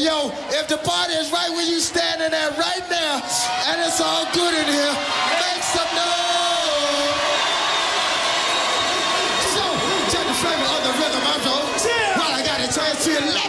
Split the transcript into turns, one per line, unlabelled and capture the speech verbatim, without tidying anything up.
Hey, yo, if the party is right where you standing at right now, and it's all good in here, make some noise. So, check the flavor of the rhythm, I'm told. Well, I got a chance to your left.